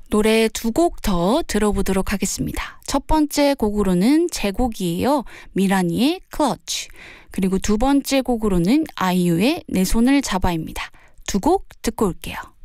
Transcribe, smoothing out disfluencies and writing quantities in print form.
노래 두 곡 더 들어보도록 하겠습니다. 첫 번째 곡으로는 제 곡이에요. 미라니의 클러치. 그리고 두 번째 곡으로는 아이유의 내 손을 잡아입니다. 두 곡 듣고 올게요.